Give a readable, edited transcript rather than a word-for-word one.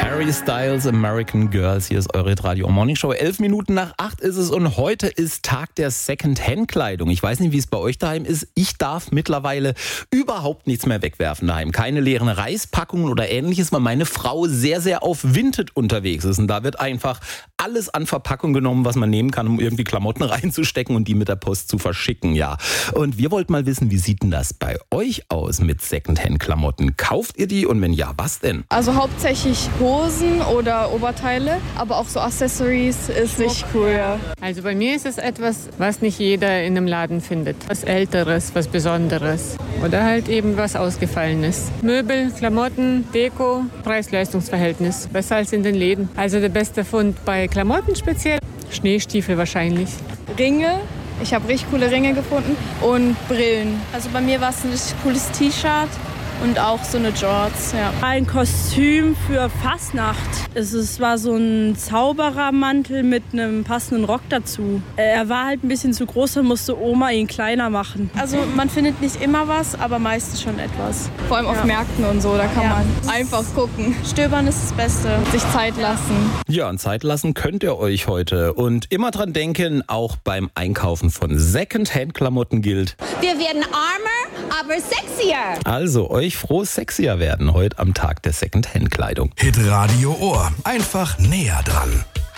Harry Styles, American Girls. Hier ist eure Radio Morning Show. 7:11 ist es und heute ist Tag der Second-Hand-Kleidung. Ich weiß nicht, wie es bei euch daheim ist. Ich darf mittlerweile überhaupt nichts mehr wegwerfen daheim. Keine leeren Reispackungen oder ähnliches, weil meine Frau sehr, sehr auf Vinted unterwegs ist. Und da wird einfach alles an Verpackung genommen, was man nehmen kann, um irgendwie Klamotten reinzustecken und die mit der Post zu verschicken. Ja. Und wir wollten mal wissen, wie sieht denn das bei euch aus mit Second-Hand-Klamotten? Kauft ihr die und wenn ja, was denn? Also hauptsächlich Hosen oder Oberteile, aber auch so Accessories ist richtig cool, ja. Also bei mir ist es etwas, was nicht jeder in einem Laden findet. Was Älteres, was Besonderes oder halt eben was Ausgefallenes. Möbel, Klamotten, Deko, Preis-Leistungs-Verhältnis. Besser als in den Läden. Also der beste Fund bei Klamotten speziell, Schneestiefel wahrscheinlich. Ringe. Ich habe richtig coole Ringe gefunden und Brillen. Also bei mir war es ein richtig cooles T-Shirt und auch so eine Jorts, ja. Ein Kostüm für Fastnacht. Es war so ein Zauberermantel mit einem passenden Rock dazu. Er war halt ein bisschen zu groß, dann musste Oma ihn kleiner machen. Also man findet nicht immer was, aber meistens schon etwas. Vor allem auf Märkten und so, da kann man einfach gucken. Stöbern ist das Beste. Sich Zeit lassen. Ja, und Zeit lassen könnt ihr euch heute. Und immer dran denken, auch beim Einkaufen von Second-Hand-Klamotten gilt: Wir werden armer, aber sexier. Also euch frohes Sexier werden heute am Tag der Second-Hand-Kleidung. Hitradio Ohr. Einfach näher dran.